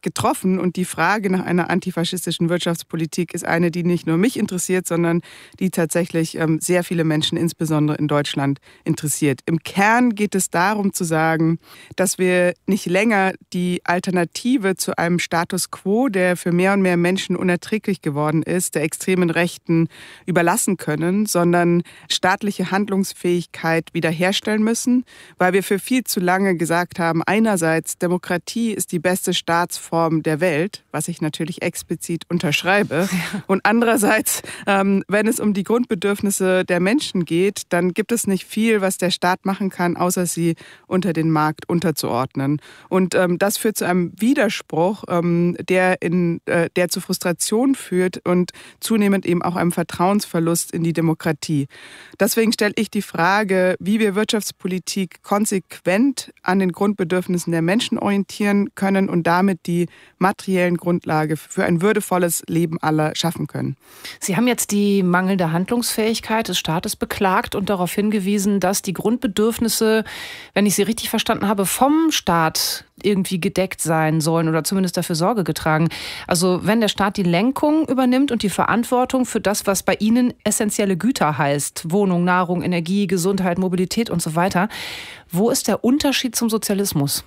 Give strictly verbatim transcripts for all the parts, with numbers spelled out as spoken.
getroffen. Und die Frage nach einer antifaschistischen Wirtschaftspolitik ist eine, die nicht nur mich interessiert, sondern die tatsächlich ähm, sehr viele Menschen, insbesondere in Deutschland, interessiert. Im Kern geht es darum zu sagen, dass wir nicht länger die Alternative zu einem Status quo, der für mehr und mehr Menschen unerträglich geworden ist, der extremen Rechten überlassen können, sondern staatliche Handlungsfähigkeit wiederherstellen müssen, weil wir für viel zu lange gesagt haben, einerseits Demokratie ist die beste Staatsform der Welt, was ich natürlich explizit unterschreibe, und andererseits, ähm, wenn es um die Grundbedürfnisse der Menschen geht, dann gibt es nicht viel, was der Staat machen kann, außer sie unter den Markt unterzuordnen. Und ähm, das führt zu einem Widerspruch, ähm, der, in, äh, der zu Frustration führt und zunehmend eben auch einem Vertrauensverlust in die Demokratie. Deswegen stelle ich die Frage, wie wir Wirtschaftspolitik konsequent an den Grundbedürfnissen der Menschen orientieren können und damit die materiellen Grundlage für ein würdevolles Leben aller schaffen können. Sie haben jetzt die mangelnde Handlungsfähigkeit des Staates beklagt und darauf hingewiesen, dass die Grundbedürfnisse, wenn ich Sie richtig verstanden habe, vom Staat irgendwie gedeckt sein sollen oder zumindest dafür Sorge getragen. Also wenn der Staat die Lenkung übernimmt und die Verantwortung für das, was bei Ihnen essentielle Güter heißt, Wohnung, Nahrung, Energie, Gesundheit, Mobilität und so weiter, wo ist der Unterschied zum Sozialismus?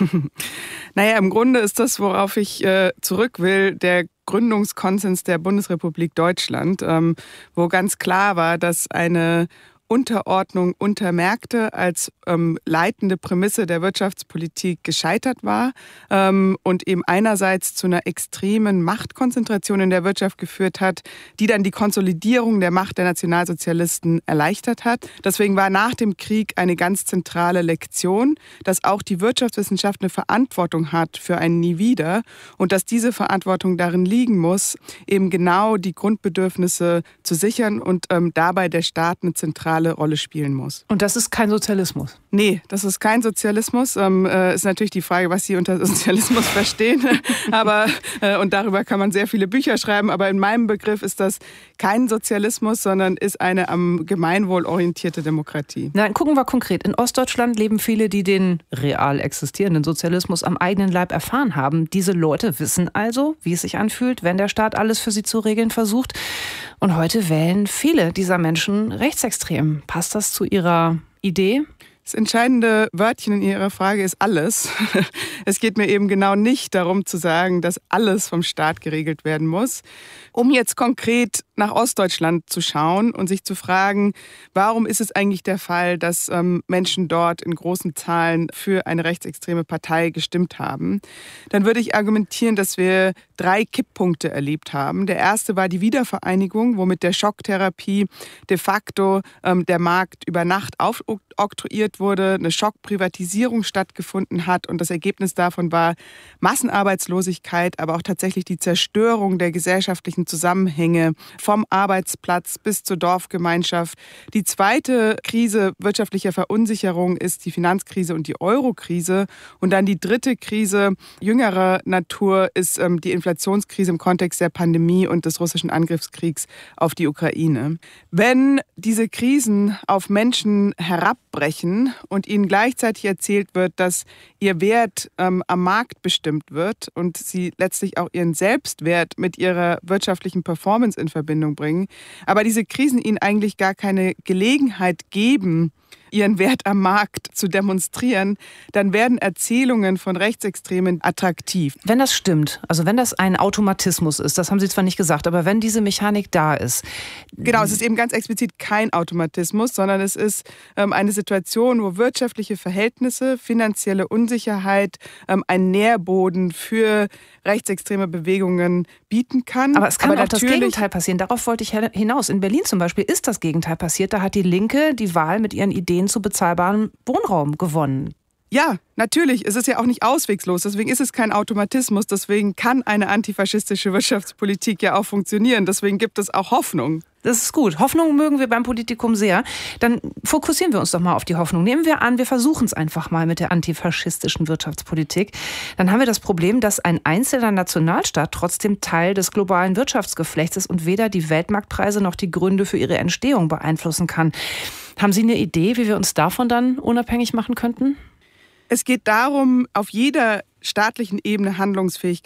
Naja, im Grunde ist das, worauf ich äh, zurück will, der Gründungskonsens der Bundesrepublik Deutschland, ähm, wo ganz klar war, dass eine Unterordnung unter Märkte als ähm, leitende Prämisse der Wirtschaftspolitik gescheitert war ähm, und eben einerseits zu einer extremen Machtkonzentration in der Wirtschaft geführt hat, die dann die Konsolidierung der Macht der Nationalsozialisten erleichtert hat. Deswegen war nach dem Krieg eine ganz zentrale Lektion, dass auch die Wirtschaftswissenschaft eine Verantwortung hat für ein Nie wieder und dass diese Verantwortung darin liegen muss, eben genau die Grundbedürfnisse zu sichern und ähm, dabei der Staat eine zentrale Rolle spielen muss. Und das ist kein Sozialismus? Nee, das ist kein Sozialismus. Ähm, äh, ist natürlich die Frage, was Sie unter Sozialismus verstehen. aber äh, und darüber kann man sehr viele Bücher schreiben. Aber in meinem Begriff ist das kein Sozialismus, sondern ist eine am Gemeinwohl orientierte Demokratie. Na, gucken wir konkret. In Ostdeutschland leben viele, die den real existierenden Sozialismus am eigenen Leib erfahren haben. Diese Leute wissen also, wie es sich anfühlt, wenn der Staat alles für sie zu regeln versucht. Und heute wählen viele dieser Menschen rechtsextrem. Passt das zu Ihrer Idee? Das entscheidende Wörtchen in Ihrer Frage ist alles. Es geht mir eben genau nicht darum zu sagen, dass alles vom Staat geregelt werden muss. Um jetzt konkret nach Ostdeutschland zu schauen und sich zu fragen, warum ist es eigentlich der Fall, dass ähm, Menschen dort in großen Zahlen für eine rechtsextreme Partei gestimmt haben, dann würde ich argumentieren, dass wir drei Kipppunkte erlebt haben. Der erste war die Wiedervereinigung, wo mit der Schocktherapie de facto ähm, der Markt über Nacht aufoktroyiert wurde, eine Schockprivatisierung stattgefunden hat und das Ergebnis davon war Massenarbeitslosigkeit, aber auch tatsächlich die Zerstörung der gesellschaftlichen Zusammenhänge vom Arbeitsplatz bis zur Dorfgemeinschaft. Die zweite Krise wirtschaftlicher Verunsicherung ist die Finanzkrise und die Eurokrise. Und dann die dritte Krise jüngerer Natur ist ähm, die Inflationskrise im Kontext der Pandemie und des russischen Angriffskriegs auf die Ukraine. Wenn diese Krisen auf Menschen herabbrechen und ihnen gleichzeitig erzählt wird, dass ihr Wert ähm, am Markt bestimmt wird und sie letztlich auch ihren Selbstwert mit ihrer wirtschaftlichen Performance in Verbindung bringen, aber diese Krisen ihnen eigentlich gar keine Gelegenheit geben, ihren Wert am Markt zu demonstrieren, dann werden Erzählungen von Rechtsextremen attraktiv. Wenn das stimmt, also wenn das ein Automatismus ist, das haben Sie zwar nicht gesagt, aber wenn diese Mechanik da ist. Genau, es ist eben ganz explizit kein Automatismus, sondern es ist ähm, eine Situation, wo wirtschaftliche Verhältnisse, finanzielle Unsicherheit ähm, einen Nährboden für rechtsextreme Bewegungen bieten kann. Aber es kann aber auch das Gegenteil passieren. Darauf wollte ich hinaus. In Berlin zum Beispiel ist das Gegenteil passiert. Da hat die Linke die Wahl mit ihren Ideen zu bezahlbarem Wohnraum gewonnen. Ja, natürlich. Es ist ja auch nicht auswegslos. Deswegen ist es kein Automatismus. Deswegen kann eine antifaschistische Wirtschaftspolitik ja auch funktionieren. Deswegen gibt es auch Hoffnung. Das ist gut. Hoffnung mögen wir beim Politikum sehr. Dann fokussieren wir uns doch mal auf die Hoffnung. Nehmen wir an, wir versuchen es einfach mal mit der antifaschistischen Wirtschaftspolitik. Dann haben wir das Problem, dass ein einzelner Nationalstaat trotzdem Teil des globalen Wirtschaftsgeflechts ist und weder die Weltmarktpreise noch die Gründe für ihre Entstehung beeinflussen kann. Haben Sie eine Idee, wie wir uns davon dann unabhängig machen könnten? Es geht darum, auf jeder staatlichen Ebene Handlungsfähigkeit